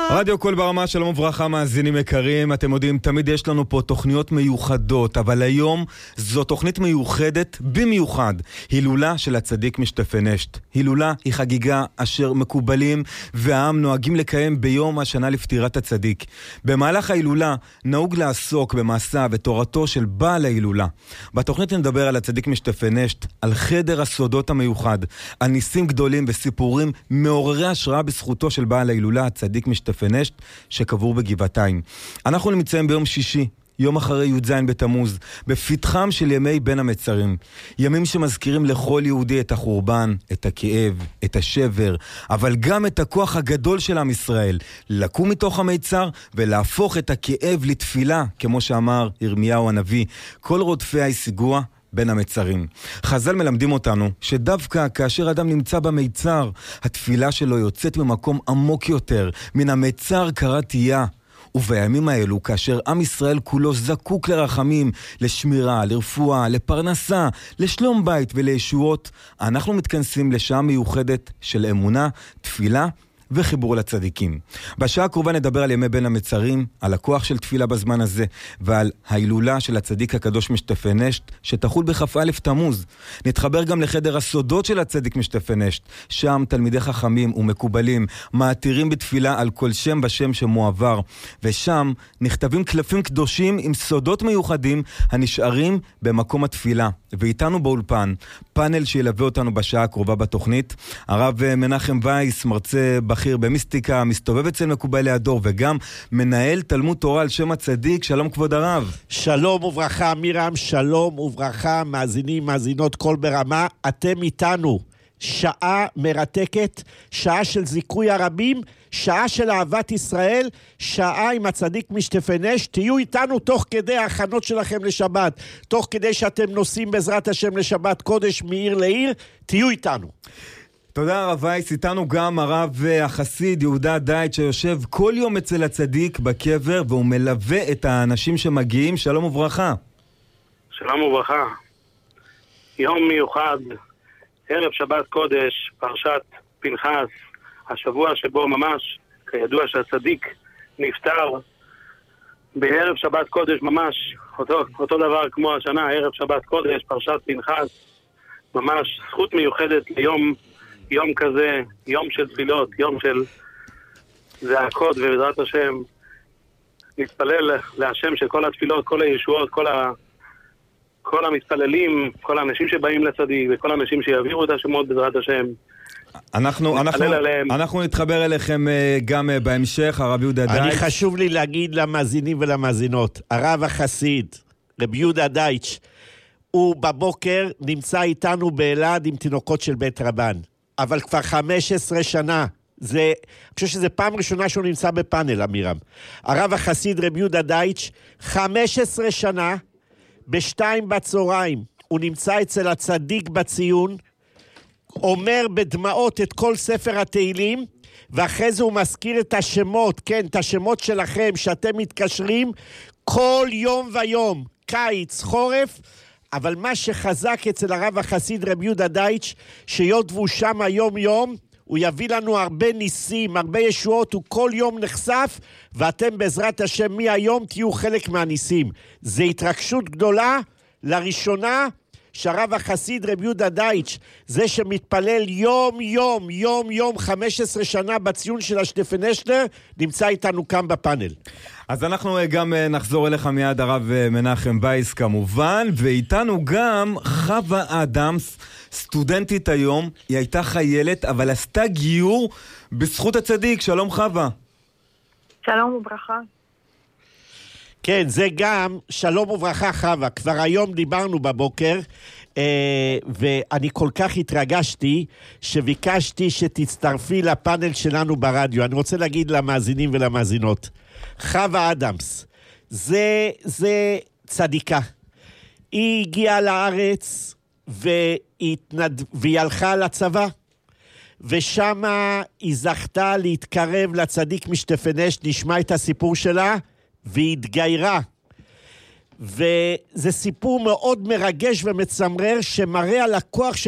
רדיו כל ברמה, שלום וברכה מאזינים יקרים. אתם יודעים, תמיד יש לנו פה תוכניות מיוחדות, אבל היום זו תוכנית מיוחדת במיוחד. הילולה של הצדיק משתפנשת. הילולה היא חגיגה אשר מקובלים והעם נוהגים לקיים ביום השנה לפטירת הצדיק. במהלך ההילולה נהוג לעסוק במעשה ותורתו של בעל ההילולה. בתוכנית נדבר על הצדיק משתפנשת, על חדר הסודות המיוחד, על ניסים גדולים וסיפורים מעוררי השראה בזכותו של בעל ההילולה, הצדיק משתפנשת, שקבור בגבעתיים. אנחנו נמצאים ביום שישי, יום אחרי י"ז בתמוז, בפתחם של ימי בין המצרים. ימים שמזכירים לכל יהודי את החורבן, את הכאב, את השבר, אבל גם את הכוח הגדול של עם ישראל, לקום מתוך המיצר ולהפוך את הכאב לתפילה, כמו שאמר ירמיהו הנביא, כל רודפיה ישיגוה בין המצרים. חז"ל מלמדים אותנו שדווקא כאשר אדם נמצא במיצר, התפילה שלו יוצאת ממקום עמוק יותר, מן המיצר קרא תהיה. ובימים האלו, כאשר עם ישראל כולו זקוק לרחמים, לשמירה, לרפואה, לפרנסה, לשלום בית ולישועות, אנחנו מתכנסים לשעה מיוחדת של אמונה, תפילה וחיבור לצדיקים. בשעה הקרובה נדבר על ימי בין המצרים, על הכוח של תפילה בזמן הזה, ועל ההילולה של הצדיק הקדוש משתפנשת, שתחול בכ"א תמוז. נתחבר גם לחדר הסודות של הצדיק משתפנשת, שם תלמידי חכמים ומקובלים מעתירים בתפילה על כל שם בשם שמועבר, ושם נכתבים קלפים קדושים עם סודות מיוחדים הנשארים במקום התפילה. ואיתנו באולפן, פאנל שילווה אותנו בשעה הקרובה בתוכנית, הרב מנחם וייס, מרצה בכיר במיסטיקה, מסתובב אצל מקובלי הדור, וגם מנהל תלמוד תורה על שם הצדיק. שלום כבוד הרב. שלום וברכה מירם, שלום וברכה מאזינים, מאזינות כל ברמה. אתם איתנו, שעה מרתקת, שעה של זיכוי הרבים, שעה של אהבת ישראל, שעה עם הצדיק משתפנשת. תהיו איתנו תוך כדי ההכנות שלכם לשבת, תוך כדי שאתם נוסעים בעזרת השם לשבת קודש מעיר לעיר, תהיו איתנו. תודה הרב וייס. איתנו גם הרב החסיד יהודה דייט, שיושב כל יום אצל הצדיק בקבר, והוא מלווה את האנשים שמגיעים. שלום וברכה. שלום וברכה. יום מיוחד, ערב שבת קודש, פרשת פנחס, השבוע שבו ממש, כידוע שהצדיק נפטר בערב שבת קודש ממש, אותו דבר כמו השנה, ערב שבת קודש, פרשת פנחס, ממש זכות מיוחדת ליום כזה, יום של תפילות, יום של זעקות, ובעזרת השם נתפלל להשם שכל התפילות, כל הישועות, כל המתפללים, כל האנשים שבאים לצדיק וכל האנשים שיעבירו את השמות בעזרת השם, אנחנו נתחבר אליכם גם בהמשך. הרב יהודה דייט, אני חשוב לי להגיד למאזינים ולמאזינות, הרב החסיד רבי יהודה דייט, הוא בבוקר נמצא איתנו באלעד עם תינוקות של בית רבן, אבל כבר 15 שנה, אני חושב שזה פעם ראשונה שהוא נמצא בפאנל, אמירם. הרב החסיד רבי יהודה דייט, 15 שנה, בשתיים בצהריים, הוא נמצא אצל הצדיק בציון, אומר בדמעות את כל ספר התהילים, ואחרי זה הוא מזכיר את השמות, כן, את השמות שלכם, שאתם מתקשרים כל יום ויום, קיץ, חורף, אבל מה שחזק אצל הרב החסיד רבי יהודה דייט, שיות והוא שם היום יום, הוא יביא לנו הרבה ניסים, הרבה ישועות, הוא כל יום נחשף, ואתם בעזרת השם מהיום תהיו חלק מהניסים. זה התרגשות גדולה, לראשונה, שהרב החסיד רבי יהודה דייט, זה שמתפלל יום 15 שנה בציון של השטפנשטר, נמצא איתנו כאן בפאנל. אז אנחנו גם נחזור אליך מיד, הרב מנחם וייס כמובן, ואיתנו גם חווה אדמס, סטודנטית היום. היא הייתה חיילת, אבל עשתה גיור בזכות הצדיק. שלום חווה. שלום וברכה. כן, זה גם שלום וברכה חווה. כבר היום דיברנו בבוקר, ואני כל כך התרגשתי שביקשתי שתצטרפי לפאנל שלנו ברדיו. אני רוצה להגיד למאזינים ולמאזינות, חווה אדמס, זה צדיקה. היא הגיעה לארץ והיא הלכה לצבא, ושם היא זכתה להתקרב לצדיק משתפנשת. נשמע את הסיפור שלה, והיא התגיירה. וזה סיפור מאוד מרגש ומצמרר, שמראה על הכוח של